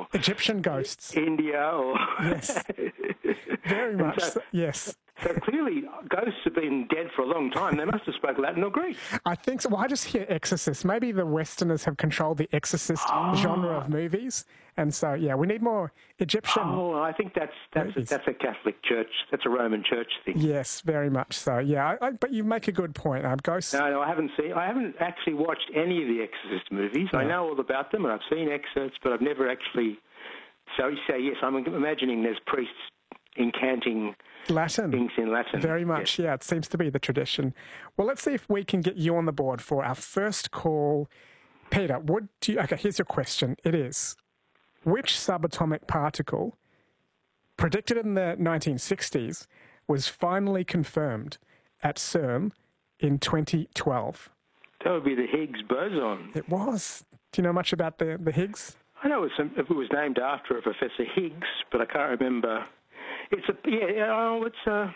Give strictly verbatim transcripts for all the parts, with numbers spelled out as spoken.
or Egyptian ghosts. India or... Yes, very much, so, so, yes. So clearly ghosts have been dead for a long time. They must have spoken Latin or Greek. I think so. Well, I just hear exorcists. Maybe the Westerners have controlled the exorcist oh. genre of movies. And so, yeah, we need more Egyptian Oh, I think that's that's a, that's a Catholic church. That's a Roman church thing. Yes, very much so. Yeah, I, I, but you make a good point. Um, ghosts... No, no, I haven't seen... I haven't actually watched any of the Exorcist movies. No. I know all about them, and I've seen excerpts, but I've never actually... So you say, yes, I'm imagining there's priests incanting... Latin. Things in Latin. Very much, yes. Yeah, it seems to be the tradition. Well, let's see if we can get you on the board for our first call. Peter, what do you... Okay, here's your question. It is, which subatomic particle, predicted in the nineteen sixties, was finally confirmed at CERN in twenty twelve? That would be the Higgs boson. It was. Do you know much about the, the Higgs? I know it was, it was named after a Professor Higgs, but I can't remember... It's a yeah. Oh, it's a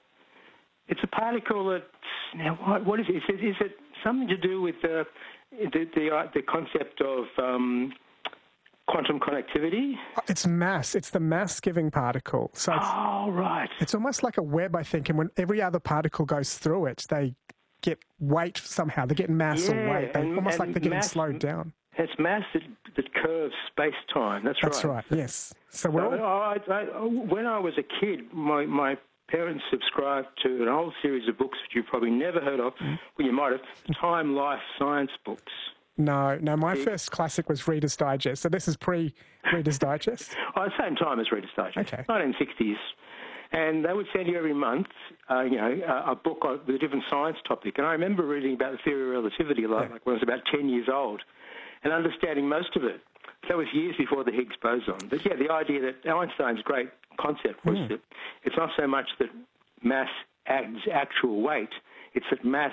it's a particle that's now what what is it? Is it, is it something to do with the the the, uh, the concept of um, quantum connectivity? It's mass. It's the mass-giving particle. So it's, oh right. It's almost like a web, I think, and when every other particle goes through it, they get weight somehow. They get mass yeah, or weight. They, and, almost and like they're getting mass, slowed down. It's mass that, that curves space-time. That's, That's right. That's right, yes. So we're all... I, I, when I was a kid, my, my parents subscribed to an old series of books which you've probably never heard of, mm. well, you might have, Time, Life, Science books. No, no, my See? first classic was Reader's Digest, so this is pre-Reader's Digest? Oh, the same time as Reader's Digest, okay. nineteen sixties. And they would send you every month, uh, you know, a, a book with a different science topic. And I remember reading about the theory of relativity, like, yeah. like when I was about ten years old, and understanding most of it. That was years before the Higgs boson. But yeah, the idea that Einstein's great concept was mm. that it's not so much that mass adds actual weight, it's that mass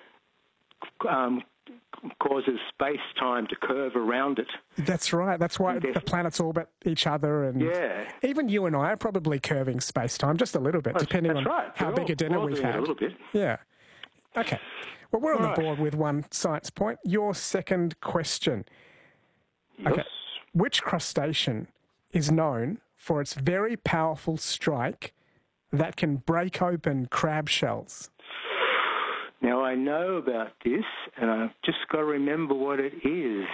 um, causes space-time to curve around it. That's right. That's why the planets orbit each other. And yeah. even you and I are probably curving space-time just a little bit, that's, depending that's on right. how we're big all, a dinner we're we've had. A little bit. Yeah. Okay. Well, we're on all the right. board with one science point. Your second question. Yes. Okay. Which crustacean is known for its very powerful strike that can break open crab shells? Now, I know about this, and I've just got to remember what it is.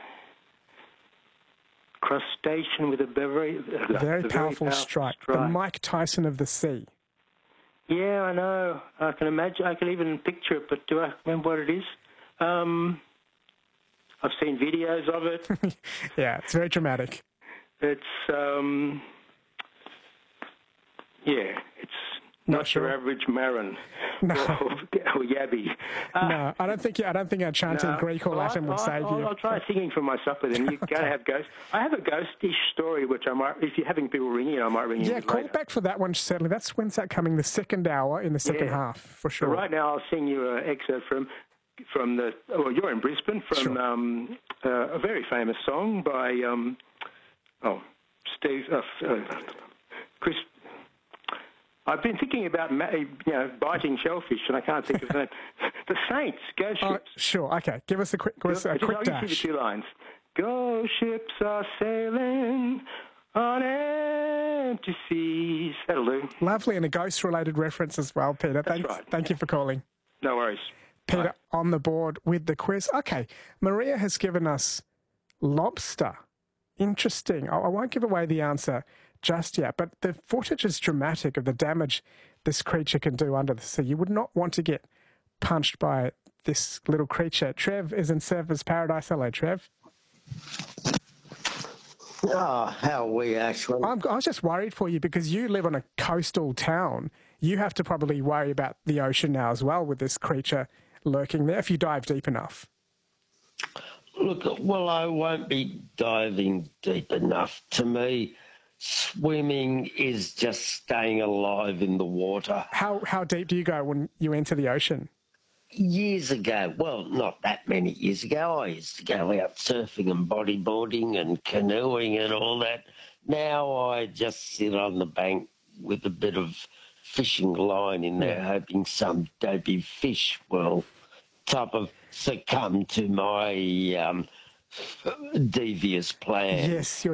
Crustacean with a very... Uh, very, powerful, very powerful strike. strike. The Mike Tyson of the sea. Yeah, I know. I can imagine. I can even picture it, but do I remember what it is? Um... I've seen videos of it. Yeah, it's very dramatic. It's, um, yeah, it's not, not sure. your average Marin no. or, or Yabby. Uh, no, I don't think I don't think our chanting no. Greek or Latin well, would I'll, save I'll, you. I'll try singing for my supper then. You're okay. going to have ghosts. I have a ghostish story, which I might, if you're having people ringing, I might ring you Yeah, call later. back for that one, certainly. That's when's that coming? The second hour in the second yeah. half, for sure. So right now I'll sing you an excerpt from... From the, well, you're in Brisbane, from sure. um, uh, a very famous song by, um, oh, Steve, uh, uh, Chris. I've been thinking about, you know, biting shellfish, and I can't think of the name. The Saints, Go Ships. Uh, sure, okay. Give us a quick, give us a quick I'll dash. give you the two lines. Go ships are sailing on empty seas. That'll do. Lovely, and a ghost-related reference as well, Peter. That's Thank, right. Thank you for calling. No worries. Peter, right. on the board with the quiz. Okay, Maria has given us lobster. Interesting. I, I won't give away the answer just yet, but the footage is dramatic of the damage this creature can do under the sea. You would not want to get punched by this little creature. Trev is in Surfers Paradise. Hello, Trev. Oh, how are we, actually? I'm, I was just worried for you because you live on a coastal town. You have to probably worry about the ocean now as well with this creature lurking there if you dive deep enough. Look, well, I won't be diving deep enough. To me, swimming is just staying alive in the water. How how deep do you go when you enter the ocean? Years ago, well, not that many years ago, I used to go out surfing and bodyboarding and canoeing and all that. Now I just sit on the bank with a bit of fishing line in there, yeah. hoping some dopey fish will type of succumb to my um, devious plan. Yes, you're